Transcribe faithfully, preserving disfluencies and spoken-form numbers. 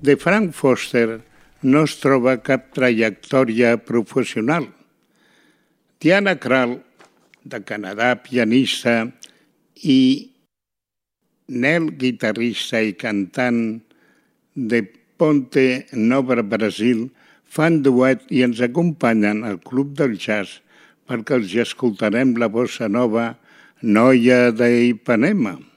De Frank Foster no es troba cap trajectòria professional. Diana Krall, de Canadà, pianista, i Nel, guitarrista i cantant de Ponte Nova, Brasil, fan duet i ens acompanyen al Club del Jazz perquè els escoltarem la bossa nova Noia d'Ipanema.